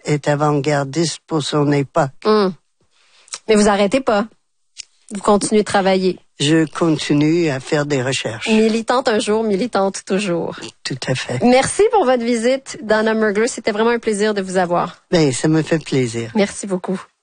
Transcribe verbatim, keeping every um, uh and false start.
est avant-gardiste pour son époque. Hum. Mais vous arrêtez pas. Vous continuez de travailler. Je continue à faire des recherches. Militante un jour, militante toujours. Tout à fait. Merci pour votre visite, Donna Mergler. C'était vraiment un plaisir de vous avoir. Ben, ça me fait plaisir. Merci beaucoup.